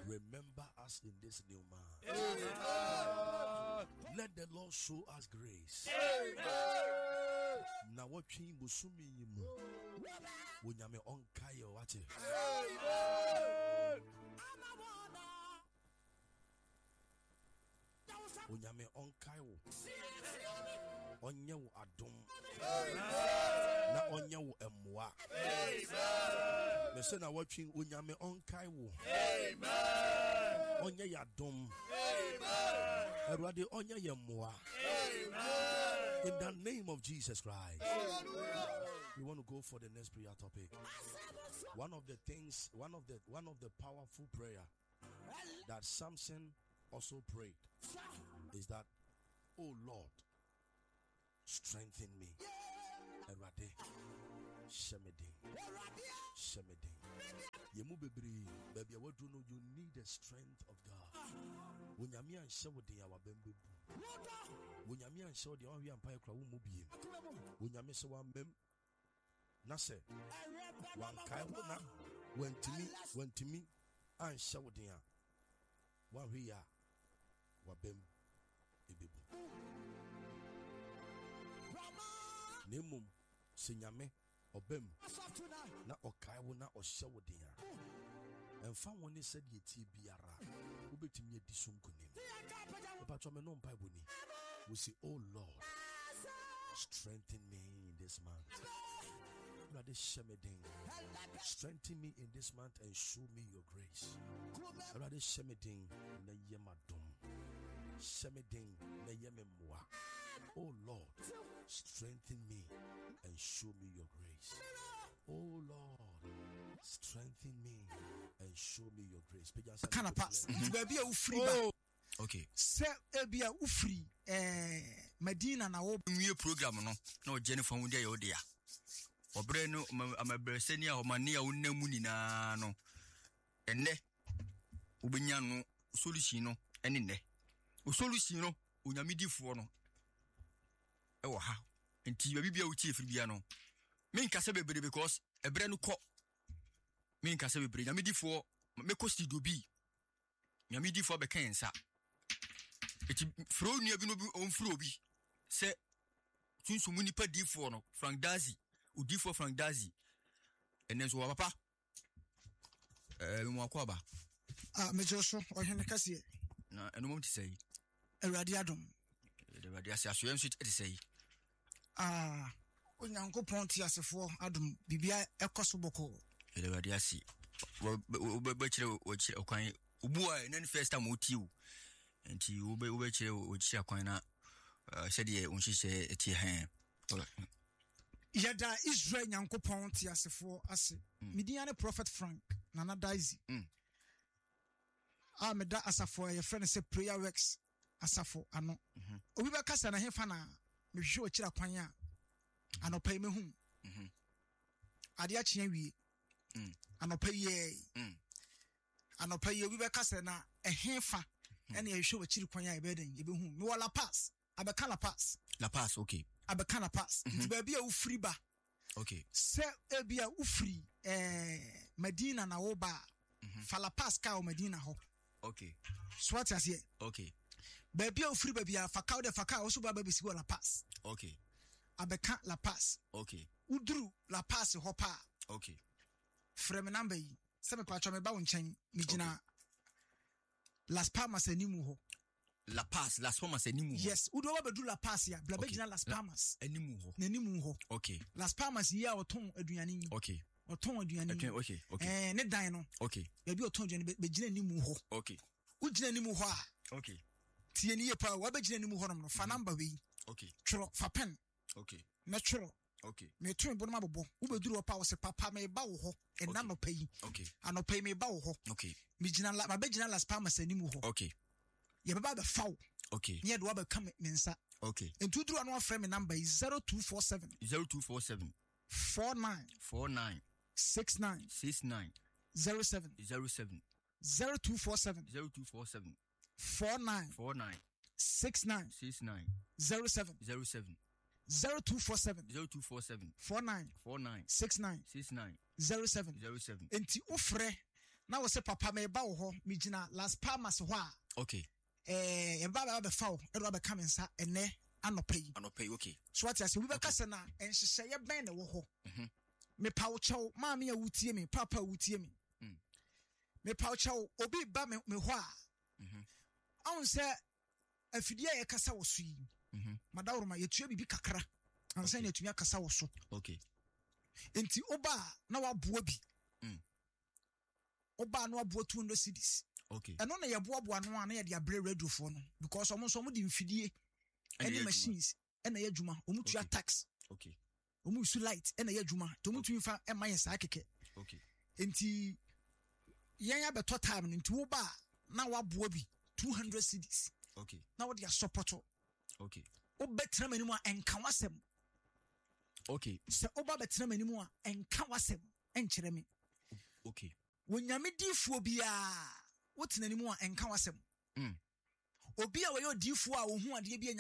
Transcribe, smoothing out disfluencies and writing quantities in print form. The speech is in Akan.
Remember us in this new month. Let the Lord show us grace. Now what king busumi yimu? Wunyame onkayo wate. Wunyame onkayo. Onye wo adom. Na onye wo emwa. Me say na what king wunyame onkayo. Onye yadom. Erade onye yemwa. In the name of Jesus Christ. We want to go for the next prayer topic. One of the powerful prayer that Samson also prayed is that, oh Lord, strengthen me. Erade Shemedin. Yemu bebri, baby, what do you know? You need the strength of God. When you and show the our bembu. When you and show the one we empire crowd mubi. When you miss one mem. Nase. One kaibuna went to me and show the one we are. Wabem ebibu. Nemum sinyame obem na okaiwo na oshewo dia emfa woni said yeti biara ubetimi edisum kunim ebacho me no bible ni we say, oh Lord, strengthen me in this month. Strengthen me in this month and show me your grace. Oh Lord, strengthen me and show me your grace. Oh Lord, strengthen me and show me your grace. Can I pass? Okay. Say ebia ufri Medina na wo new program no Jennifer Wunde yo dia. Obre no amabreseni a omane a wonnamu nyina no. Enne ubenya no solution no ene ne. O solution no onyamedifo no e wo ha. Enti bibia wo chief bia no. Me nkase bebre because ebre no kɔ. Me nkase bebre nyamedifo me ko studio bi. Nyamedifo be kan nsa. Eti fro nua bi no bi onfro bi se tunsumu nipa difo no Frank Dazi udifo Frank Dazi enenso wa papa mo akwa ba me joso ohene kase na eno mom ti sei Awurade adom Awurade aso yem switch ti sei onyankopɔn ti asefo adom bibia ekoso boko Awurade asi wo chire okwan ubua enen first time otiu enti ube chire ochia kwan na said ye unhihye etie han yada Israel nyankopɔn ti asefo ase midian ne prophet Frank Nana Daisy meda asafo ye friend say prayer works asafo ano obi be kasa na hefa na mehwe ochira kwan a anopai mehu ade a kye wie anopai obi be kasa na hefa ene ye hwe ochiri kwan a ebeden ye behu me wala pass abeka la pass okay abeka la pass ba bia ufri ba okay se ebia ufri Medina na wo ba fala pass ka o Medina ho okay swat asie okay ba bia ufri ba bia fakao de fakao so ba bisi wala pass okay abeka la pass okay udru la pass ho pa okay frame number yi se me pa cho me ba wo nchen mi gina Las Palmas animu ho. Las Palmas animu ho. Yes, udo ba bedu La Paz ya, bla begina Las Palmas. Animu ho. N'animu ho. Okay. Las Palmas ya oton aduane ni. Okay. Oton aduane ni. Okay. Ne dan no. Okay. Ya bi oton aduane begina animu ho. Okay. Ugina animu ho a. Okay. Tie ni ye pa wa begina animu ho no fa number we. Okay. Tworo fa pen. Okay. Na tworo. Okay. Me tun bo no mabobo. Wo beduru wo pa wo se papa me ba wo ho. Na no pay. Okay. Anopai me ba wo ho. Okay. Me gina la ma begina Las Palmas animu ho. Okay. Ye baba be fawo. Okay. Nye do ba ka me nsa. Okay. Entudru anu afre me number is 0247 49 69 07 0247 49 69 07 0247 49 69 07 enti ofre na wo se papa me ba wo ho me gina Las Palmas ho a okay e ba be fa wo e do be ka me nsa ene anopai okay so what you say we be kasa na enhyehyɛ ye ben na wo ho me pa wo chew ma me ya wutie me papa wutie me me pa wo chew obi ba me ho a awon se afidie ye kasa wo so yi madawroma yetua bibi kakra ansa na etumi akasa wo so okay enti oba na waboa bi oba no aboa 200 cedis okay eno na yeboaboa no na ye de abre radio fo no because omo so mo di mfidie any machines na ye adwuma omo tua tax okay omo su light na ye adwuma to mo tumi fa ema ye saa keke okay enti yen ya beto time no enti oba na waboa bi 200 cedis okay na wo de support okay obetra manimu a enka wasem okay se oba betra manimu a enka wasem enkyere me okay wonyame difuo bia wotena nimu a enka wasem obi a we odifuo a wo hu ade bia